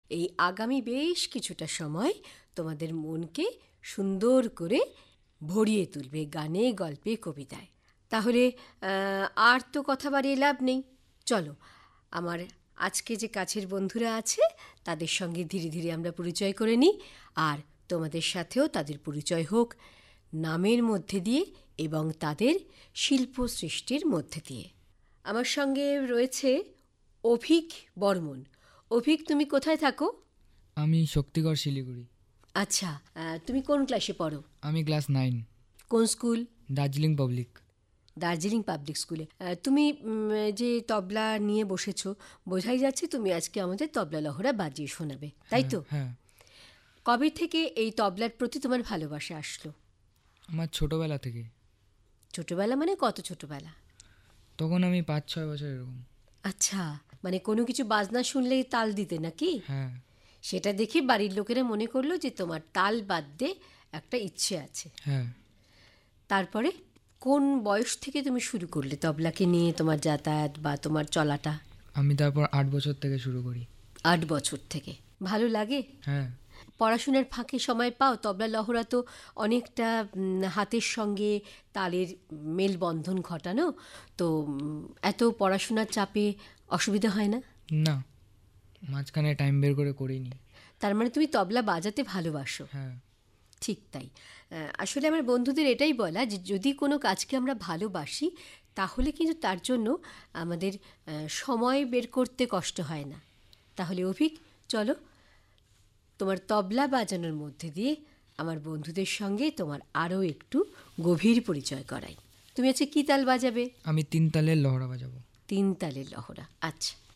এই আগামী বেশ কিছুটা সময় তোমাদের মনকে সুন্দর করে ভরিয়ে তুলবে গানে, গল্পে, কবিতায়। তাহলে আর তো কথা বাড়িয়ে লাভ নেই। চলো, আমার আজকে যে কাছের বন্ধুরা আছে তাদের সঙ্গে ধীরে ধীরে আমরা পরিচয় করে নিই, আর তোমাদের সাথেও তাদের পরিচয় হোক নামের মধ্যে দিয়ে এবং তাদের শিল্প সৃষ্টির মধ্যে দিয়ে। আমার সঙ্গে রয়েছে অভিক বর্মন। অভিক, তুমি কোথায় থাকো? আমি শক্তিগড়, শিলিগুড়ি। আচ্ছা, তুমি কোন ক্লাসে পড়ো? আমি ক্লাস 9। কোন school? Darjeeling public. Darjeeling public স্কুলে। তুমি যে তবলা নিয়ে বসেছো, বোঝাই যাচ্ছে তুমি আজকে আমাদের তবলা লহরা বাজিয়ে শোনাবে, তাই তো? হ্যাঁ। কবে থেকে এই তবলার প্রতি তোমার ভালোবাসা আসলো? আমার ছোটোবেলা থেকে। ছোটবেলা মানে কত ছোটবেলা? তখন আমি 5-6 বছর এরকম। আচ্ছা, মানে কোনো কিছু বাজনা শুনলেই তাল দিতে নাকি? হ্যাঁ। সেটা দেখে বাড়ির লোকেরা মনে করলো যে তোমার তাল বাদ্যে একটা ইচ্ছে আছে। হ্যাঁ। তারপরে কোন বয়স থেকে তুমি শুরু করলে তবলাকে নিয়ে তোমার যাতায়াত বা তোমার চলাটা? আমি তারপর 8 বছর থেকে শুরু করি। 8 বছর থেকে। ভালো লাগে? হ্যাঁ। পড়াশোনার ফাঁকে সময় পাও? তবলা লহরা তো অনেকটা হাতের সঙ্গে তালের মেলবন্ধন ঘটানো, তো এত পড়াশোনার চাপে অসুবিধা হয় না? না, মাঝখানে টাইম বের করে করিনি। তার মানে তুমি তবলা বাজাতে ভালোবাসো? হ্যাঁ। ঠিক তাই। আসলে আমার বন্ধুদের এটাই বলা যে যদি কোনো কাজকে আমরা ভালোবাসি তাহলে কিন্তু তার জন্য আমাদের সময় বের করতে কষ্ট হয় না। তাহলে অভিক, চলো তোমার তবলা বাজানোর মধ্যে দিয়ে আমার বন্ধুদের সঙ্গে তোমার আরও একটু গভীর পরিচয় করাই। তুমি আজকে কী তাল বাজাবে? আমি 3 তালের লহরা বাজাবো। 3 তালের লহরা। আচ্ছা।